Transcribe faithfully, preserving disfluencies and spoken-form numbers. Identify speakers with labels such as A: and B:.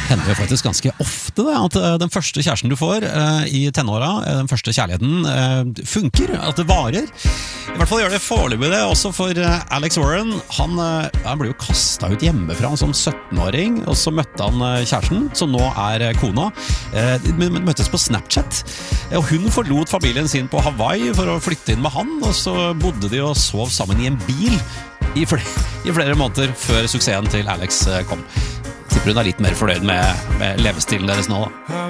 A: hender jo faktisk ganske ofte det, at eh, den første kjæresten du får eh, i tenåra, eh, den første kjærligheten, eh, funker, at det varer. I hvert fall gjør det foreløpig det, også for eh, Alex Warren. Han, eh, han ble jo kastet ut hjemmefra som syttenåring, og så møtte han eh, kjæresten, som nå er eh, kona. Eh, de møttes på Snapchat, og hun forlot familien sin på Hawaii for å flytte inn med han, og så bodde de og sov sammen i en bil i flere, i flere måneder før suksessen til Alex kom. Tipper hun er litt mer fornøyd med, med levestilen deres nå da.